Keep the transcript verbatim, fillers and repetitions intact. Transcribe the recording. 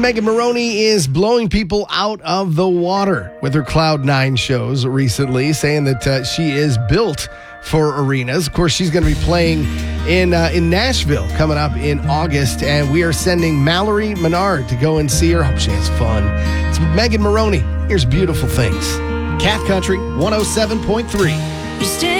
Megan Moroney is blowing people out of the water with her Cloud Nine shows recently, saying that uh, she is built for arenas. Of course, she's going to be playing in uh, in Nashville coming up in August, and we are sending Mallory Menard to go and see her. Hope she has fun. It's Megan Moroney. Here's Beautiful Things. Cat Country one oh seven point three.